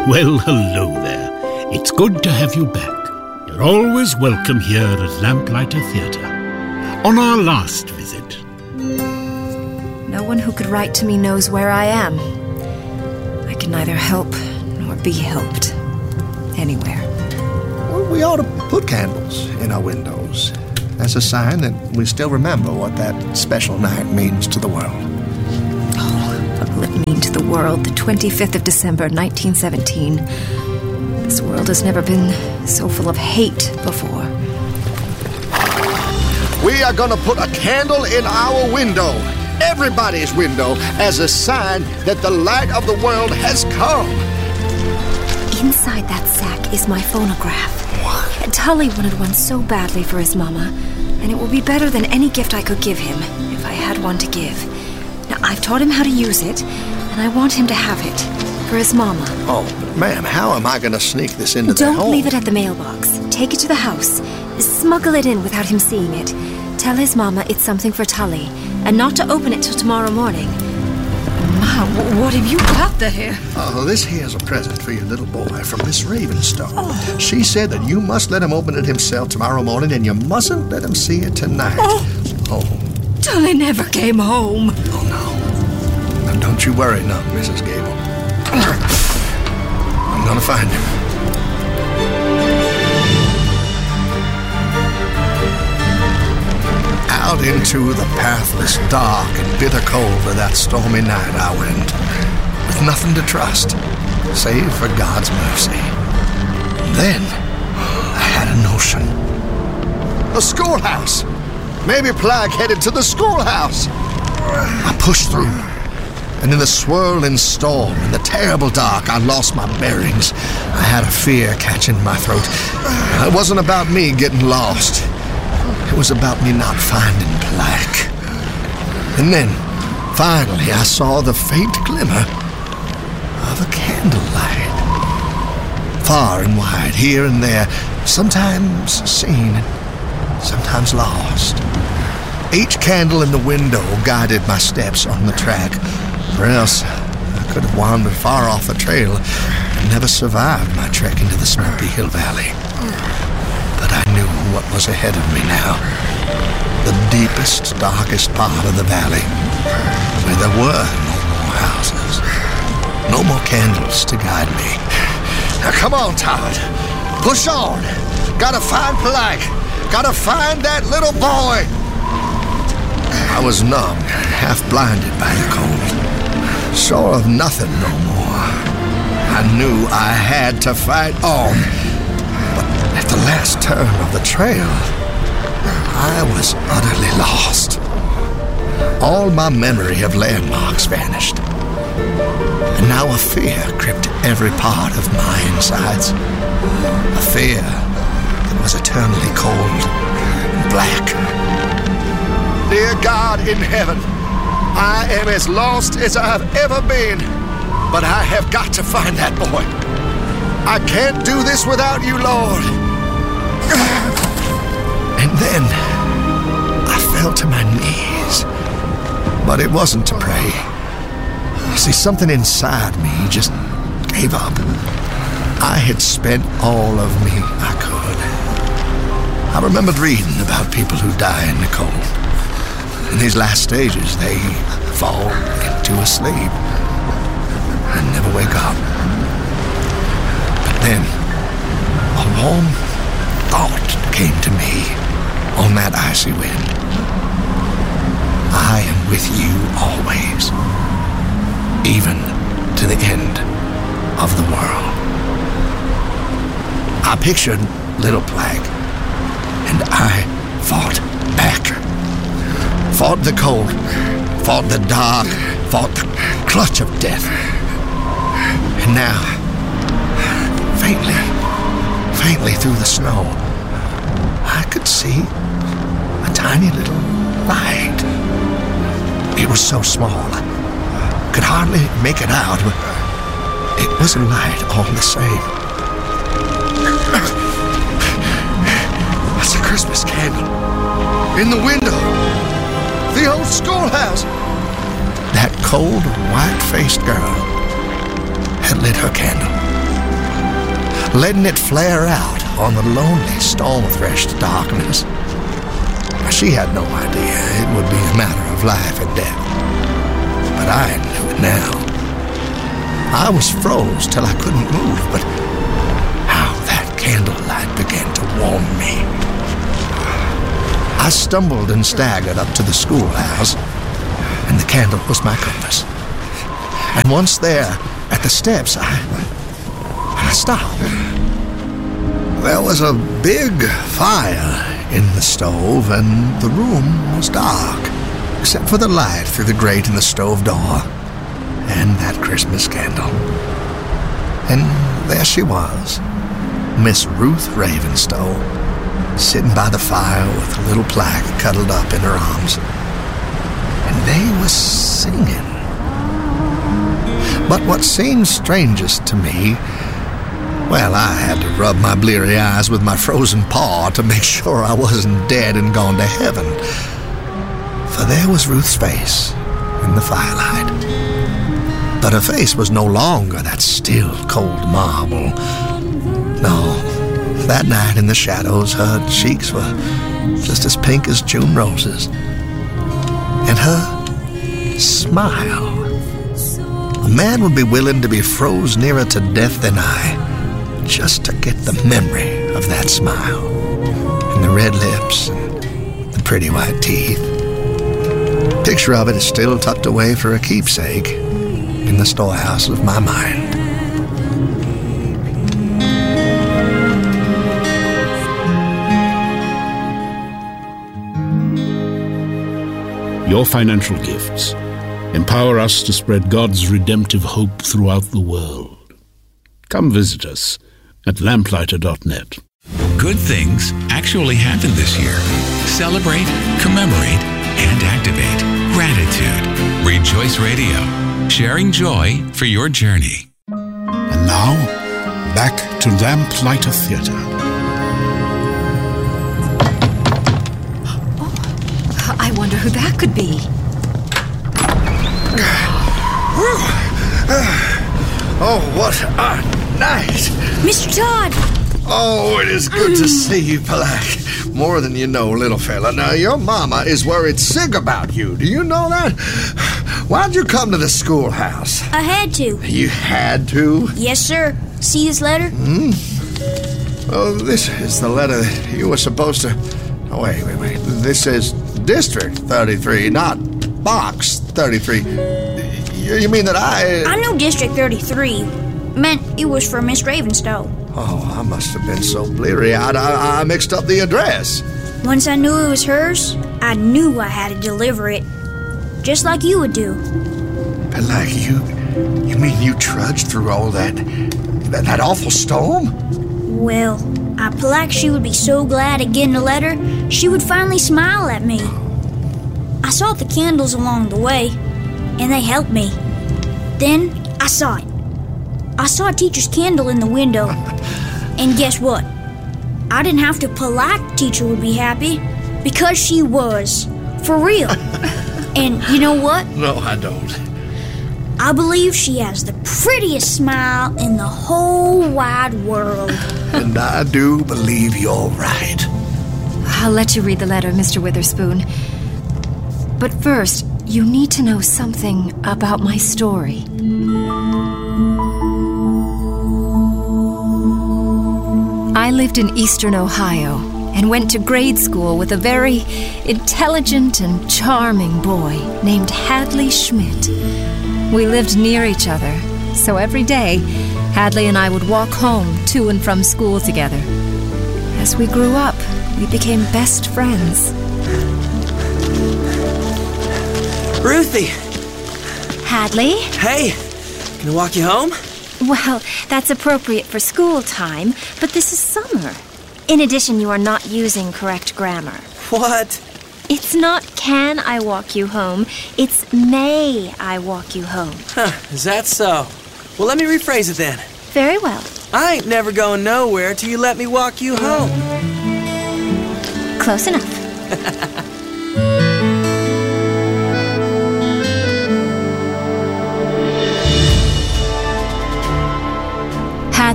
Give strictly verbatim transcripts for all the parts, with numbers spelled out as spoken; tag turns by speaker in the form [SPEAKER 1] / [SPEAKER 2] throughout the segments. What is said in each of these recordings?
[SPEAKER 1] Well, hello there. It's good to have you back. You're always welcome here at Lamplighter Theatre. On our last visit...
[SPEAKER 2] No one who could write to me knows where I am. I can neither help nor be helped. Anywhere.
[SPEAKER 3] Well, we ought to put candles in our windows as a sign that we still remember what that special night means to the world.
[SPEAKER 2] Oh, what will it mean to the world, the twenty-fifth of December, nineteen seventeen? This world has never been so full of hate before.
[SPEAKER 3] We are gonna put a candle in our window, everybody's window, as a sign that the light of the world has come.
[SPEAKER 2] Inside that sack is my phonograph.
[SPEAKER 3] What?
[SPEAKER 2] Tully wanted one so badly for his mama, and it will be better than any gift I could give him, if I had one to give. Now, I've taught him how to use it, and I want him to have it, for his mama.
[SPEAKER 3] Oh, but ma'am, how am I gonna sneak this into the home?
[SPEAKER 2] Don't leave it at the mailbox. Take it to the house. Smuggle it in without him seeing it. Tell his mama it's something for Tully, and not to open it till tomorrow morning. Ma, what have you got there?
[SPEAKER 3] Oh, this here's a present for your little boy from Miss Ravenstone. Oh. She said that you must let him open it himself tomorrow morning, and you mustn't let him see it tonight.
[SPEAKER 2] Oh.
[SPEAKER 3] Oh.
[SPEAKER 2] Tully never came home.
[SPEAKER 3] Oh, no. Now, don't you worry now, Missus Gable. I'm gonna find him. Out into the pathless, dark, and bitter cold of that stormy night I went, with nothing to trust, save for God's mercy. And then, I had a notion. The schoolhouse! Maybe Plague headed to the schoolhouse! I pushed through, and in the swirling storm, in the terrible dark, I lost my bearings. I had a fear catching my throat. It wasn't about me getting lost. It was about me not finding Plague. And then, finally, I saw the faint glimmer of a candlelight. Far and wide, here and there, sometimes seen, sometimes lost. Each candle in the window guided my steps on the track, or else I could have wandered far off the trail and never survived my trek into the Smoky Hill Valley. But I knew what was ahead of me now. The deepest, darkest part of the valley, where there were no more houses, no more candles to guide me. Now come on, Todd. Push on. Gotta find Plague. Gotta find that little boy. I was numb, half blinded by the cold. Sure of nothing no more. I knew I had to fight on. At the last turn of the trail, I was utterly lost. All my memory of landmarks vanished. And now a fear gripped every part of my insides. A fear that was eternally cold and black. Dear God in heaven, I am as lost as I've ever been, but I have got to find that boy. I can't do this without you, Lord. And then I fell to my knees. But it wasn't to pray. See, something inside me just gave up. I had spent all of me I could. I remembered reading about people who die in the cold. In these last stages, they fall into a sleep and never wake up. But then, a warm thought came to me on that icy wind. I am with you always, even to the end of the world. I pictured little Plague, and I fought back. Fought the cold, fought the dark, fought the clutch of death. And now, faintly, faintly through the snow, I could see a tiny little light. It was so small, I could hardly make it out, but it was a light all the same. That's a Christmas candle in the window. The old schoolhouse. That cold, white-faced girl had lit her candle. letting it flare out on the lonely, storm-threshed darkness. She had no idea it would be a matter of life and death. But I knew it now. I was froze till I couldn't move, but how that candlelight began to warm me. I stumbled and staggered up to the schoolhouse, and the candle was my compass. And once there, at the steps, I, I stopped. There was a big fire in the stove, and the room was dark, except for the light through the grate in the stove door, and that Christmas candle. And there she was, Miss Ruth Ravenstow, sitting by the fire with a little plaque cuddled up in her arms. And they were singing. But what seemed strangest to me, well, I had to rub my bleary eyes with my frozen paw to make sure I wasn't dead and gone to heaven. For there was Ruth's face in the firelight. But her face was no longer that still, cold marble. No, that night in the shadows, her cheeks were just as pink as June roses. And her smile. A man would be willing to be froze nearer to death than I, just to get the memory of that smile, and the red lips, and the pretty white teeth. Picture of it is still tucked away for a keepsake in the storehouse of my mind.
[SPEAKER 1] Your financial gifts empower us to spread God's redemptive hope throughout the world. Come visit us at lamplighter dot net.
[SPEAKER 4] Good things actually happened this year. Celebrate, commemorate, and activate gratitude. Rejoice Radio, sharing joy for your journey.
[SPEAKER 1] And now, back to Lamplighter Theatre.
[SPEAKER 2] Oh, I wonder who that could be.
[SPEAKER 3] Oh, what a night!
[SPEAKER 5] Mister Todd!
[SPEAKER 3] Oh, it is good to see you, Black. More than you know, little fella. Now, your mama is worried sick about you. Do you know that? Why'd you come to the schoolhouse?
[SPEAKER 5] I had to.
[SPEAKER 3] You had to?
[SPEAKER 5] Yes, sir. See this letter?
[SPEAKER 3] Hmm? Oh, this is the letter you were supposed to... Oh, wait, wait, wait. This is District thirty-three, not Box thirty-three. You mean that I...
[SPEAKER 5] I know District thirty-three. Meant it was for Miss Ravenstow.
[SPEAKER 3] Oh, I must have been so bleary-eyed I, I mixed up the address.
[SPEAKER 5] Once I knew it was hers, I knew I had to deliver it. Just like you would do.
[SPEAKER 3] But like you... You mean you trudged through all that... That, that awful storm?
[SPEAKER 5] Well, I like she would be so glad at getting a letter, she would finally smile at me. I saw the candles along the way, and they helped me. Then I saw it. I saw a teacher's candle in the window. And guess what? I didn't have to polite teacher would be happy, because she was. For real. And you know what?
[SPEAKER 3] No, I don't.
[SPEAKER 5] I believe she has the prettiest smile in the whole wide world.
[SPEAKER 3] And I do believe you're right.
[SPEAKER 2] I'll let you read the letter, Mister Witherspoon. But first, you need to know something about my story. I lived in eastern Ohio and went to grade school with a very intelligent and charming boy named Hadley Schmidt. We lived near each other, so every day, Hadley and I would walk home to and from school together. As we grew up, we became best friends.
[SPEAKER 6] Ruthie!
[SPEAKER 2] Hadley?
[SPEAKER 6] Hey! Can I walk you home?
[SPEAKER 2] Well, that's appropriate for school time, but this is summer. In addition, you are not using correct grammar.
[SPEAKER 6] What?
[SPEAKER 2] It's not can I walk you home, it's may I walk you home.
[SPEAKER 6] Huh, is that so? Well, let me rephrase it then.
[SPEAKER 2] Very well.
[SPEAKER 6] I ain't never going nowhere till you let me walk you home.
[SPEAKER 2] Close enough.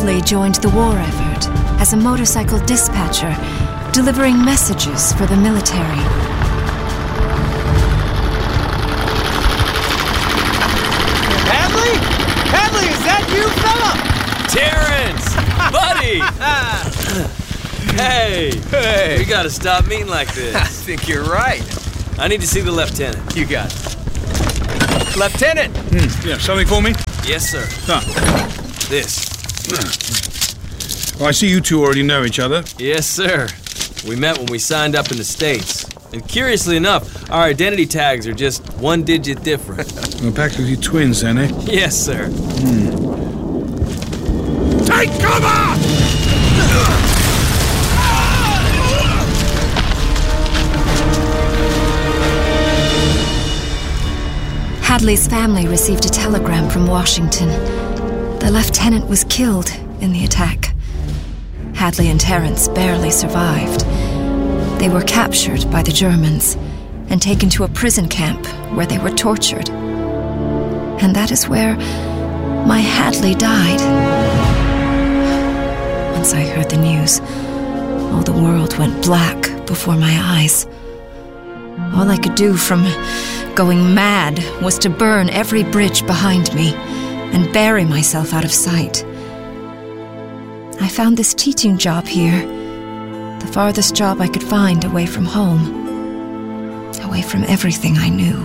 [SPEAKER 2] Hadley joined the war effort as a motorcycle dispatcher, delivering messages for the military.
[SPEAKER 7] Hadley? Hadley, is that you, fella?
[SPEAKER 6] Terrence! Buddy! Hey!
[SPEAKER 7] Hey!
[SPEAKER 6] We gotta stop meeting like
[SPEAKER 7] I
[SPEAKER 6] this.
[SPEAKER 7] think you're right.
[SPEAKER 6] I need to see the lieutenant.
[SPEAKER 7] You got it. Lieutenant!
[SPEAKER 8] Hmm. Yeah, something for me?
[SPEAKER 6] Yes, sir.
[SPEAKER 8] Ah.
[SPEAKER 6] This.
[SPEAKER 8] Well, I see you two already know each other.
[SPEAKER 6] Yes, sir. We met when we signed up in the States. And curiously enough, our identity tags are just one digit different.
[SPEAKER 8] We're practically twins then, eh?
[SPEAKER 6] Yes, sir.
[SPEAKER 8] Hmm.
[SPEAKER 3] Take cover!
[SPEAKER 2] Hadley's family received a telegram from Washington. The lieutenant was killed in the attack. Hadley and Terrence barely survived. They were captured by the Germans and taken to a prison camp where they were tortured. And that is where my Hadley died. Once I heard the news, all the world went black before my eyes. All I could do from going mad was to burn every bridge behind me and bury myself out of sight. I found this teaching job here, the farthest job I could find away from home, away from everything I knew.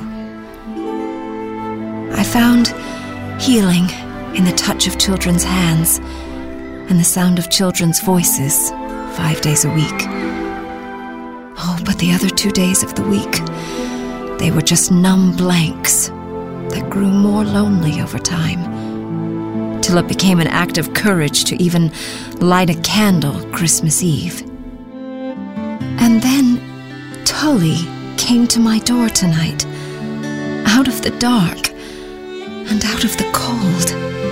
[SPEAKER 2] I found healing in the touch of children's hands and the sound of children's voices five days a week. Oh, but the other two days of the week, they were just numb blanks that grew more lonely over time, till it became an act of courage to even light a candle Christmas Eve. And then Tully came to my door tonight, out of the dark and out of the cold.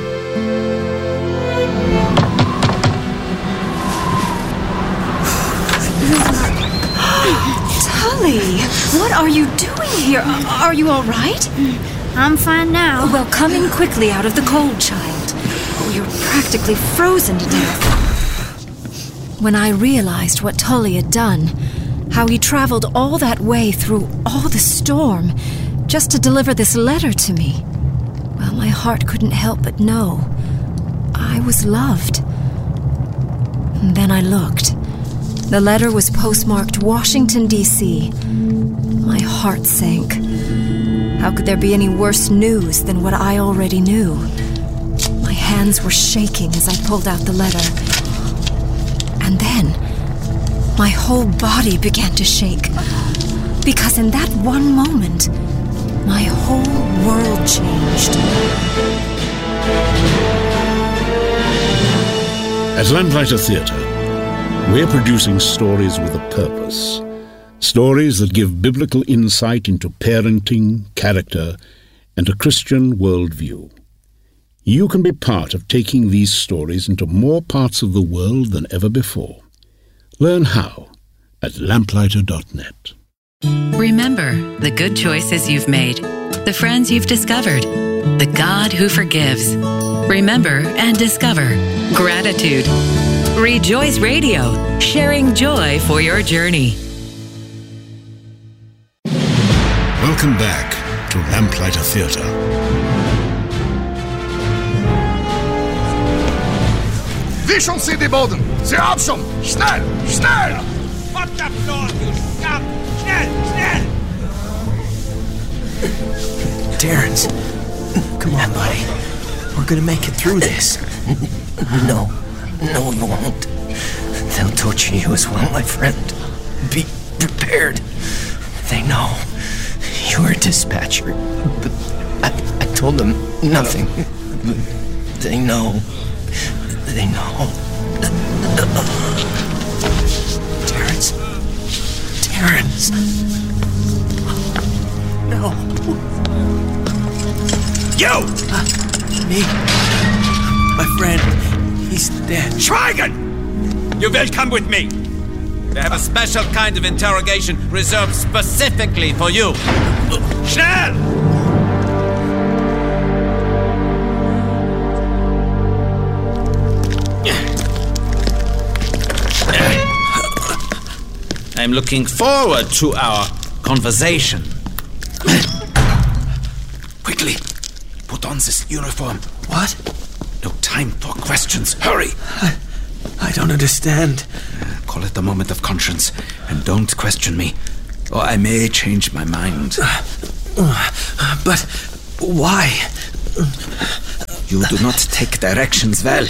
[SPEAKER 2] Tully, what are you doing here? Are you all right?
[SPEAKER 5] I'm fine now.
[SPEAKER 2] Well, come in quickly out of the cold, child. Oh, you're practically frozen to death. When I realized what Tully had done, how he traveled all that way through all the storm just to deliver this letter to me, well, my heart couldn't help but know I was loved. And then I looked. The letter was postmarked Washington, D C My heart sank. How could there be any worse news than what I already knew? My hands were shaking as I pulled out the letter. And then, my whole body began to shake. Because in that one moment, my whole world changed.
[SPEAKER 1] At Lamplighter Theatre, we're producing stories with a purpose. Stories that give biblical insight into parenting, character, and a Christian worldview. You can be part of taking these stories into more parts of the world than ever before. Learn how at lamplighter dot net.
[SPEAKER 9] Remember the good choices you've made, the friends you've discovered, the God who forgives. Remember and discover gratitude. Rejoice Radio, sharing joy for your journey.
[SPEAKER 1] Welcome back to Lamplighter Theatre.
[SPEAKER 3] Wischern Sie die Boden! Sie abschirmen! Schnell! Schnell!
[SPEAKER 10] What the floor, you scum! Schnell! Schnell!
[SPEAKER 6] Terrence, come on, buddy. We're gonna make it through this.
[SPEAKER 11] No. No, you won't. They'll torture you as well, my friend. Be prepared. They know you're a dispatcher, but I, I told them nothing. But they know. They know.
[SPEAKER 6] Terrence. Terrence. No.
[SPEAKER 10] You!
[SPEAKER 6] Uh, me? My friend. He's dead.
[SPEAKER 10] Schweigen! You will come with me. They have a special kind of interrogation reserved specifically for you. Schnell! I'm looking forward to our conversation. Quickly, put on this uniform.
[SPEAKER 3] What?
[SPEAKER 10] No time for questions. Hurry!
[SPEAKER 3] I, I don't understand.
[SPEAKER 10] Uh, call it a moment of conscience, and don't question me, or I may change my mind.
[SPEAKER 3] Uh, but why?
[SPEAKER 10] You do not take directions well.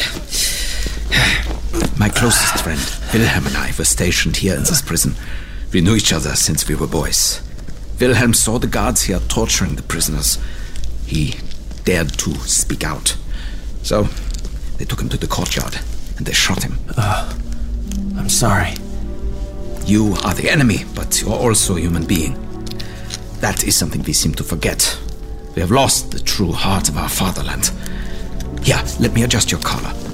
[SPEAKER 10] My closest friend, Wilhelm, and I were stationed here in this prison. We knew each other since we were boys. Wilhelm saw the guards here torturing the prisoners. He dared to speak out. So, they took him to the courtyard, and they shot him.
[SPEAKER 3] Uh, I'm sorry.
[SPEAKER 10] You are the enemy, but you're also a human being. That is something we seem to forget. We have lost the true heart of our fatherland. Here, let me adjust your collar.